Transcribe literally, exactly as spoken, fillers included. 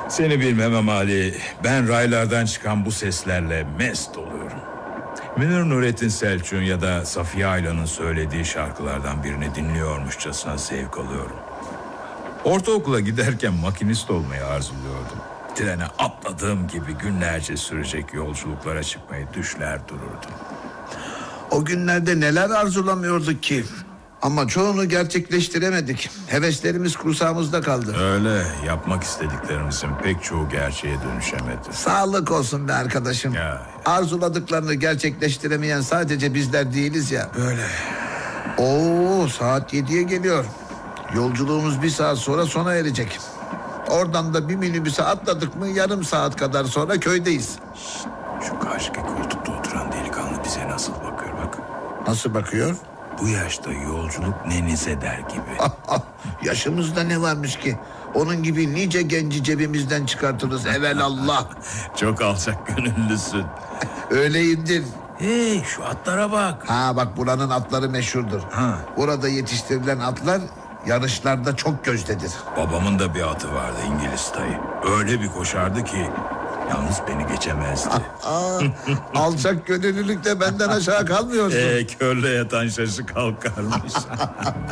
Seni bilmem Ali. Ben raylardan çıkan bu seslerle mest oluyorum. Münir Nurettin Selçuk'un ya da Safiye Aylan'ın söylediği şarkılardan birini dinliyormuşçasına zevk alıyorum. Ortaokula giderken makinist olmayı arzuluyordum. Trene atladığım gibi günlerce sürecek yolculuklara çıkmayı düşler dururdum. O günlerde neler arzulamıyorduk ki? Ama çoğunu gerçekleştiremedik. Heveslerimiz kursağımızda kaldı. Öyle, yapmak istediklerimizin pek çoğu gerçeğe dönüşemedi. Sağlık olsun be arkadaşım. Ya, ya. Arzuladıklarını gerçekleştiremeyen sadece bizler değiliz ya. Öyle. Oo, saat yediye geliyor. Yolculuğumuz bir saat sonra sona erecek. Oradan da bir minibüse atladık mı yarım saat kadar sonra köydeyiz. Şşt, şu karşıki koltukta oturan delikanlı bize nasıl bakıyor bak. Nasıl bakıyor? Bu yaşta yolculuk nenize der gibi. Yaşımızda ne varmış ki? Onun gibi nice genci cebimizden çıkartırız evelallah. Çok alçak gönüllüsün. Öyleyimdir. Hey, şu atlara bak. Ha bak, buranın atları meşhurdur. Ha. Burada yetiştirilen atlar yarışlarda çok gözdedir. Babamın da bir atı vardı, İngiliz dayı. Öyle bir koşardı ki yalnız beni geçemezdi. Aa, alçak gönüllülükte benden aşağı kalmıyorsun. Ee, körle yatan şaşı kalkarmış.